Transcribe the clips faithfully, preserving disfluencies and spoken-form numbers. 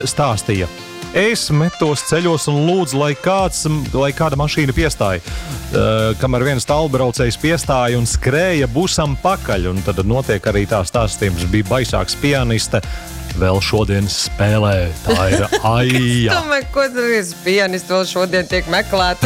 stāstīja. Es metos ceļos un lūdzu, lai, kāds, lai kāda mašīna piestāja. Uh, kamēr viens tālbraucējs piestāja un skrēja busam pakaļ. Un tad notiek arī tā stāstījums. Bija baisāks pianiste. Vēl šodien spēlē. Tā ir Aija. Es domāju, ko tu esi pianists vēl šodien tiek meklēta.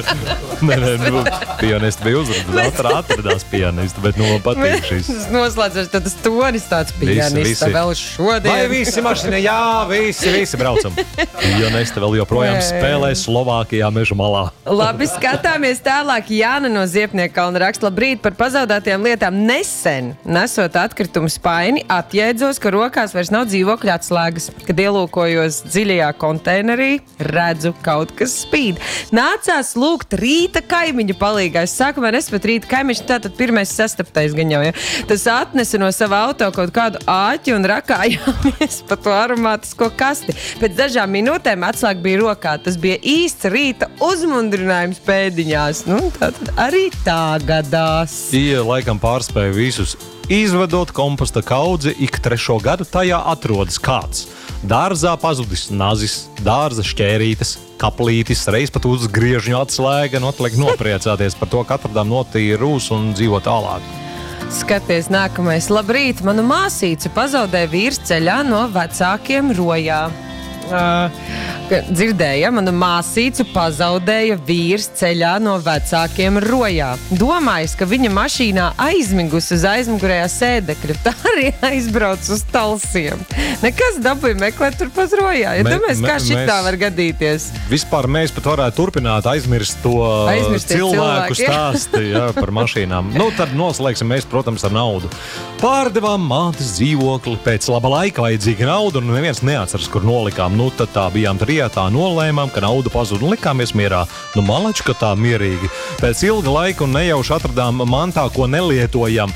Nē, nē, nu, pianisti bija uzrādīts. Atradās pianisti, bet nu man patīk šis. Es noslēdzu, tad tas tonis tāds pianista vēl šodien. Vai visi mašīna? Jā, visi, visi braucam. Pianiste vēl joprojām spēlē Slovākijā meža malā. Labi, skatāmies tālāk. Jāna no Ziepniekalna raksta: labrīt, par pazaudētajām lietām. Nesen, nesot atkritumu spaini, atjēdzos, ka rokās vairs nav dzīvokļa atslēgas. Kad ielūkojos dziļajā konteinerī, redzu, kaut kas spīd. Nācās lūgt rīta kaimiņu palīgā. Es sākumā nespēt rīta kaimiņš, tātad pirmais sastaptais gan jau, ja. Tas atnesa no sava auto kaut kādu āķi un rakājāmies pa to aromātisko kasti. Pēc dažām minūtēm atslēga bija rokā. Tas bija īsts rīta uzmundrinājums pēdiņās. Nu, tātad arī tā gadās. Ie, laikam pārspēja visus. Izvedot komposta kaudzi, ik trešo gadu tajā atrodas kāds. Dārzā pazudis nazis, dārza šķērītes, kaplītis, reiz pat uz griežņu atslēga, un atliek nopriecāties par to, ka atradām notīrūs un dzīvo tālāk. Skaties, nākamais. Labrīt, manu māsīcu pazaudēja vīrs ceļā no vecākiem Rojā. Uh, dzirdēja, manu māsīcu pazaudēja vīrs ceļā no vecākiem Rojā. Domājis, ka viņa mašīnā aizmigus uz aizmugurējā sēdekļa. Tā arī aizbrauc uz Talsiem. Nekas dabūja meklēt turpat Rojā. Ja Me, domājies, kā me, šitā var gadīties? Vispār mēs pat varētu turpināt aizmirst to Aizmirstie cilvēku cilvēki. stāsti jā, par mašīnām. Nu, tad noslēgsim mēs, protams, ar naudu. Pārdevām mātes dzīvokli, pēc laba laika vajadzīga nauda, un neviens neatceras, kur nolikām. Nu, tad tā bijām trijātā, nolēmām, ka nauda pazud un likāmies mierā. Nu, malači, ka tā mierīgi. Pēc ilga laika un nejauši atradām mantā, ko nelietojam,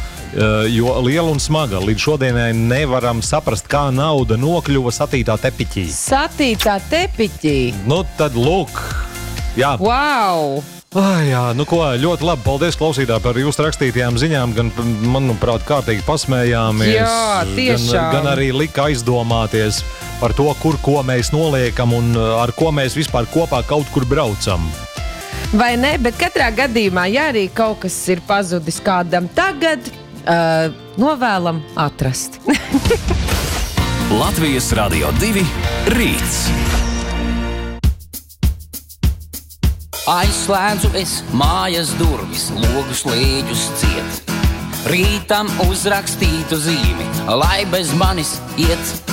jo liela un smaga. Līdz šodienai nevaram saprast, kā nauda nokļuva satītā tepiķī. Satītā tepiķī? Nu, tad lūk. Jā. Wow! Ah, jā, nu ko, ļoti labi. Paldies, klausītāji, par jūsu rakstītajām ziņām. Gan, manuprāt, kārtīgi pasmējāmies. Jā, tiešām. Gan, gan arī lika aizdomāties par to, kur ko mēs noliekam un ar ko mēs vispār kopā kaut kur braucam. Vai ne? Bet katrā gadījumā, ja arī kaut kas ir pazudis kādam tagad, uh, novēlam atrast. Latvijas Radio divi rīts. Aizslēdzu es mājas durvis, logus lēģus ciet. Rītam uzrakstītu zīmi, lai bez manis iet.